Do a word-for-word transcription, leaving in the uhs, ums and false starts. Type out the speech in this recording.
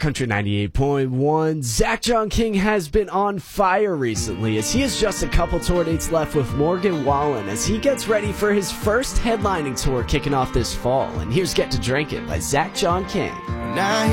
Country ninety-eight point one. Zach John King has been on fire recently as he has just a couple tour dates left with Morgan Wallen as he gets ready for his first headlining tour kicking off this fall. And here's Get to Drink It by Zach John King. Now